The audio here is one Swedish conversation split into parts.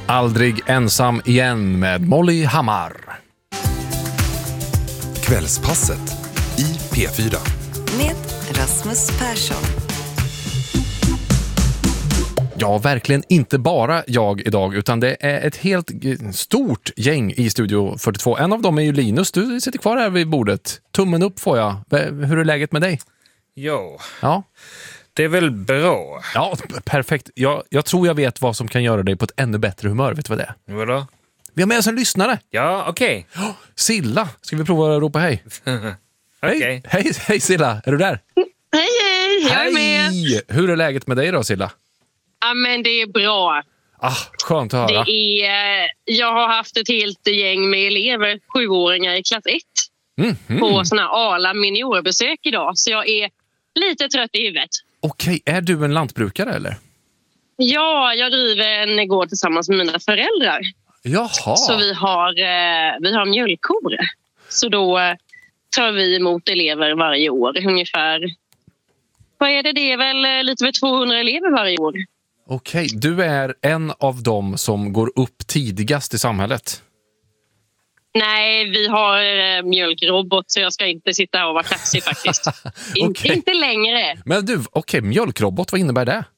Aldrig ensam igen med Molly Hammar. Kvällspasset i P4. Med Rasmus Persson. Ja, verkligen inte bara jag idag, utan det är ett helt stort gäng i Studio 42. En av dem är ju Linus. Du sitter kvar här vid bordet. Tummen upp får jag. Hur är läget med dig? Jo, Ja. det är väl bra. Ja, perfekt. Jag tror jag vet vad som kan göra dig på ett ännu bättre humör. Vet du vad det är? Vadå? Vi har med oss en lyssnare. Ja, okej. Silla. Ska vi prova att ropa hej? Okej. Hej Silla. Är du där? Hej, jag är med. Hur är läget med dig då, Silla? Ja, men det är bra. Skönt att höra. Jag har haft ett helt gäng med elever, 7-åringar i klass 1 på såna här Arla miniorbesök idag. Så jag är lite trött i huvudet. Okej, är du en lantbrukare eller? Ja, jag driver en gård tillsammans med mina föräldrar. Jaha. Så vi har mjölkkor. Så då tar vi emot elever varje år. Ungefär, vad är det? Det är väl lite över 200 elever varje år. Okej, du är en av dem som går upp tidigast i samhället. Nej, vi har mjölkrobot så jag ska inte sitta här och vara kaxig faktiskt. Okej. Inte längre. Men du, mjölkrobot, vad innebär det?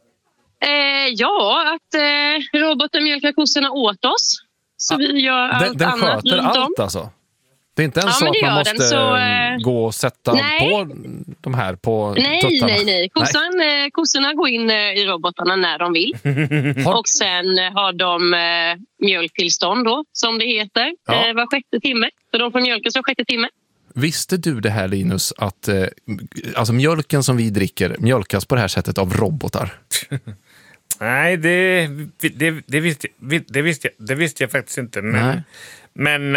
Att roboten mjölkar kossorna åt oss. Så vi gör allt den annat sköter runt om. allt alltså? Det är inte ens Ja, så men att det man gör måste den, så, gå och sätta på de här på tuttarna? Nej. Kossorna går in i robotarna när de vill. Och sen har de mjölktillstånd då, som det heter, var sjätte timme. Så de får mjölken som sjätte timme. Visste du det här, Linus, att alltså mjölken som vi dricker mjölkas på det här sättet av robotar? Nej, det visste jag faktiskt inte. Men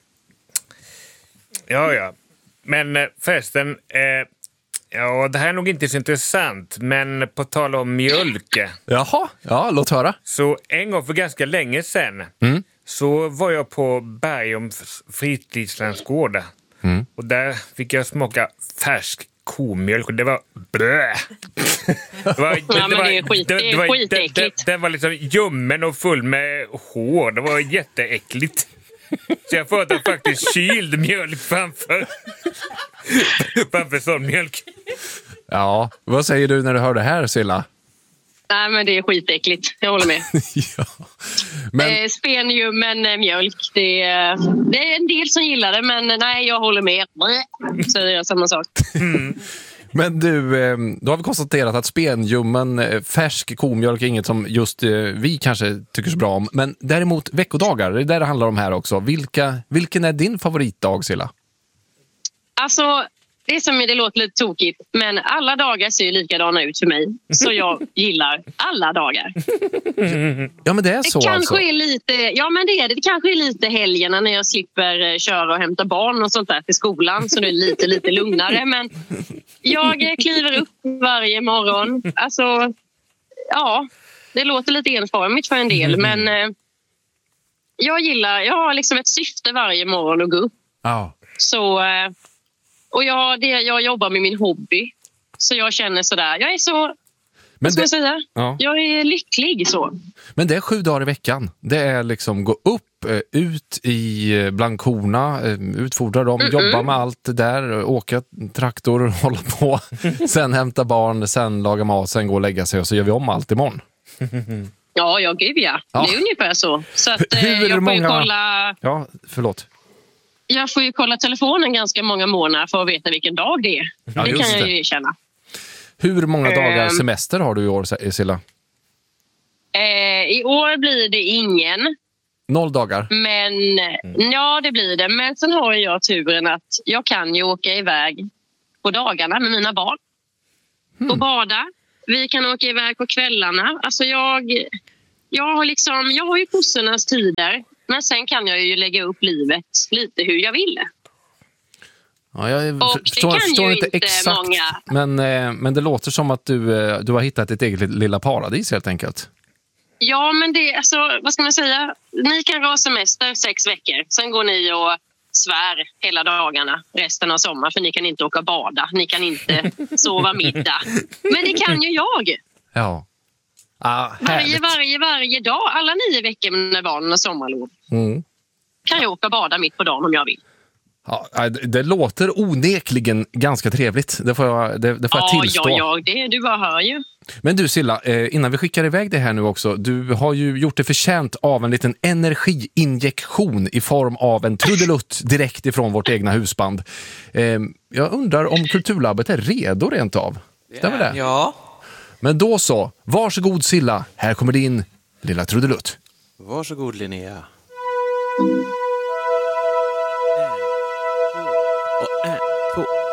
Men förresten, det här är nog inte så intressant, men på tal om mjölk. Jaha, ja, låt höra. Så en gång för ganska länge sedan så var jag på Bergums fritidslandsgård. Och där fick jag smaka färsk komjölk och det var blö. Det är skitäckligt. Den var liksom ljummen och full med hår. Det var jätteäckligt. Så jag föredrar faktiskt kyld mjölk framför sån mjölk. Ja, vad säger du när du hör det här, Silla? Nej, men det är skitäckligt. Jag håller med. Ja. Men... Spenljummen mjölk. Det är en del som gillar det, men nej, jag håller med. Så det är samma sak. Men då har vi konstaterat att spenljummen, färsk komjölk är inget som just vi kanske tycker så bra om. Men däremot veckodagar, det är där det handlar om här också. Vilken är din favoritdag, Silla? Alltså, det låter lite tokigt, men alla dagar ser ju likadana ut för mig. Så jag gillar alla dagar. Ja, men det är så kanske alltså. Är lite, ja, men det är det. Det kanske är lite helgerna när jag slipper köra och hämta barn och sånt där till skolan. Så det är lite lugnare. Men jag kliver upp varje morgon. Alltså, ja, det låter lite enformigt för en del. Men jag har liksom ett syfte varje morgon att gå upp. Så... Och jag jobbar med min hobby. Så jag känner sådär. Jag är så... Vad ska jag säga? Ja. Jag är lycklig så. Men det är 7 dagar i veckan. Det är liksom gå upp, ut bland korna, utfodra dem, jobba med allt det där, åka traktor, hålla på. Sen hämta barn, sen laga mat, sen gå och lägga sig och så gör vi om allt imorgon. Ja, gud ja. Det är ungefär så. Så att jag får ju kolla... Ja, förlåt. Jag får ju kolla telefonen ganska många månader för att veta vilken dag det är. Ja, det kan jag ju erkänna. Hur många dagar semester har du i år, Silla? I år blir det ingen. 0 dagar? Men ja, det blir det. Men sen har jag turen att jag kan ju åka iväg på dagarna med mina barn. Och bada. Vi kan åka iväg på kvällarna. Alltså jag har ju kossornas tider. Men sen kan jag ju lägga upp livet lite hur jag vill. Ja, jag förstår inte exakt, många. Men det låter som att du har hittat ett eget lilla paradis helt enkelt. Ja, men det, alltså, vad ska man säga? Ni kan ha semester 6 veckor. Sen går ni och svär hela dagarna resten av sommaren. För ni kan inte åka bada. Ni kan inte sova middag. Men det kan ju jag. Ja. Varje dag, alla 9 veckor när barnen har sommarlov. Kan jag åka och bada mitt på dagen om jag vill. Ja, det låter onekligen ganska trevligt. Det får jag tillstå. Ja, det du bara hör ju. Men du Silla, innan vi skickar iväg det här nu också. Du har ju gjort det förtjänt av en liten energiinjektion i form av en trudelutt direkt ifrån vårt egna husband. Jag undrar om Kulturlabbet är redo rent av. Stämmer det? Ja. Men då så, varsågod Silla. Här kommer din lilla trudelutt. Varsågod Linnea.